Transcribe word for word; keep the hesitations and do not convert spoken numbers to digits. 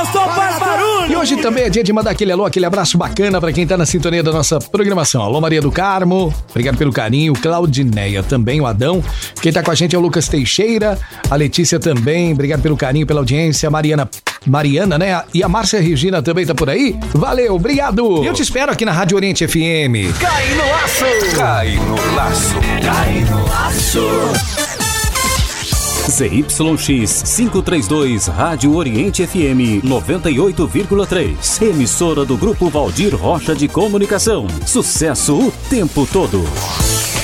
gostou, faz barulho! E hoje também é dia de mandar aquele alô, aquele abraço bacana pra quem tá na sintonia da nossa programação. Alô, Maria do Carmo, obrigado pelo carinho. Claudineia também, o Adão. Quem tá com a gente é o Lucas Teixeira, a Letícia também, obrigado pelo carinho, pela audiência. Mariana, Mariana, né? E a Márcia Regina também tá por aí. Valeu, obrigado! Eu te espero aqui na Rádio Oriente F M. Cai no laço! Cai no laço! Cai no laço! Z Y X quinhentos e trinta e dois, Rádio Oriente F M noventa e oito vírgula três. Emissora do Grupo Valdir Rocha de Comunicação. Sucesso o tempo todo.